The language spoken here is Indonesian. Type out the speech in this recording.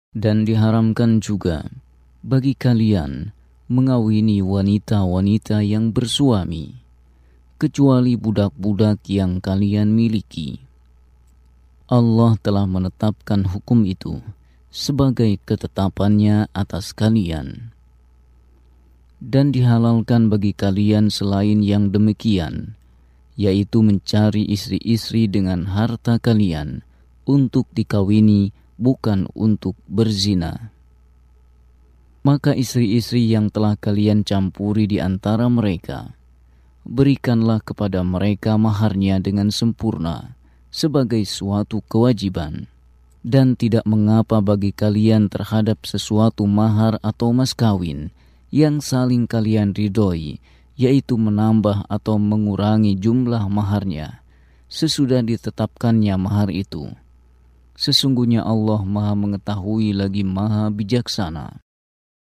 Dan diharamkan juga bagi kalian mengawini wanita-wanita yang bersuami, kecuali budak-budak yang kalian miliki. Allah telah menetapkan hukum itu sebagai ketetapannya atas kalian. Dan dihalalkan bagi kalian selain yang demikian, yaitu mencari istri-istri dengan harta kalian untuk dikawini, bukan untuk berzina. Maka istri-istri yang telah kalian campuri di antara mereka, berikanlah kepada mereka maharnya dengan sempurna sebagai suatu kewajiban. Dan tidak mengapa bagi kalian terhadap sesuatu mahar atau mas kawin yang saling kalian ridhoi, yaitu menambah atau mengurangi jumlah maharnya sesudah ditetapkannya mahar itu. Sesungguhnya Allah Maha mengetahui lagi Maha bijaksana.